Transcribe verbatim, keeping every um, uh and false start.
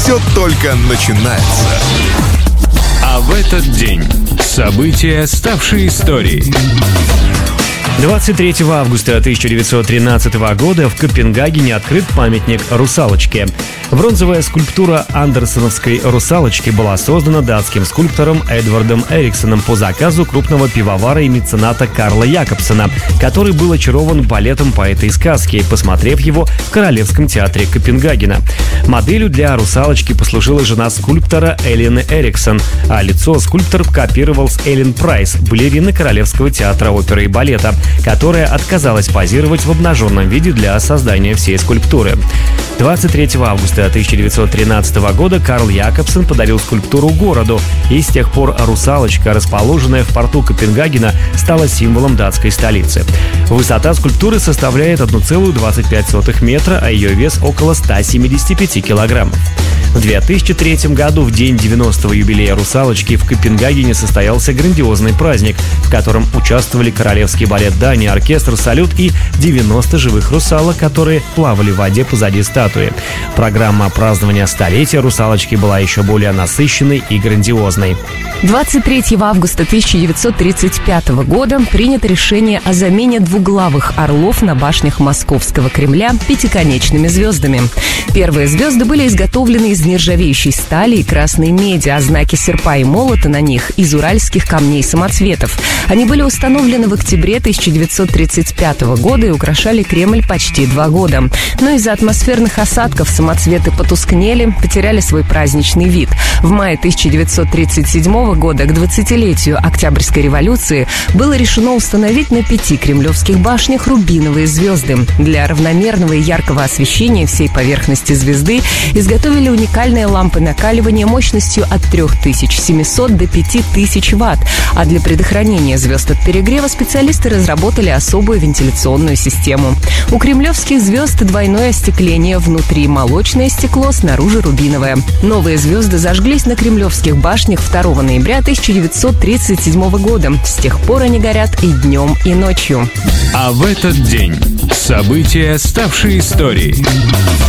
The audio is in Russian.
все только начинается. А в этот день события, ставшие историей. двадцать третьего августа тысяча девятьсот тринадцатого года в Копенгагене открыт памятник «Русалочке». Бронзовая скульптура андерсоновской «Русалочки» была создана датским скульптором Эдвардом Эриксоном по заказу крупного пивовара и мецената Карла Якобсона, который был очарован балетом по этой сказке, посмотрев его в Королевском театре Копенгагена. Моделью для «Русалочки» послужила жена скульптора Эллины Эриксон, а лицо скульптор копировал с Эллен Прайс, балерины Королевского театра оперы и балета, которая отказалась позировать в обнаженном виде для создания всей скульптуры. двадцать третьего августа тысяча девятьсот тринадцатого года Карл Якобсон подарил скульптуру городу, и с тех пор «Русалочка», расположенная в порту Копенгагена, стала символом датской столицы. Высота скульптуры составляет одна целая двадцать пять сотых метра, а ее вес около ста семидесяти пяти килограммов. В две тысячи третьем году, в день девяностого юбилея «Русалочки», в Копенгагене состоялся грандиозный праздник, в котором участвовали Королевский балет Дании, оркестр «Салют» и девяносто живых русалок, которые плавали в воде позади статуи. Программа празднования столетия «Русалочки» была еще более насыщенной и грандиозной. двадцать третьего августа тысяча девятьсот тридцать пятого года принято решение о замене двуглавых орлов на башнях Московского Кремля пятиконечными звездами. Первые звезды были изготовлены из нержавеющей стали и красной меди, а знаки серпа и молота на них из уральских камней-самоцветов. Они были установлены в октябре тысяча девятьсот тридцать пятого года и украшали Кремль почти два года. Но из-за атмосферных осадков самоцветы потускнели, потеряли свой праздничный вид. В мае тысяча девятьсот тридцать седьмого года, к двадцатилетию Октябрьской революции, было решено установить на пяти кремлевских башнях рубиновые звезды. Для равномерного и яркого освещения всей поверхности звезды изготовили уникальные лампы накаливания мощностью от трёх тысяч семисот до пяти тысяч ватт, а для предохранения звезд от перегрева специалисты разработали особую вентиляционную систему. У кремлевских звезд двойное остекление: внутри молочное стекло, снаружи рубиновое. Новые звезды зажглись на кремлевских башнях второго ноября тысяча девятьсот тридцать седьмого года. С тех пор они горят и днем, и ночью. А в этот день события, ставшие историей.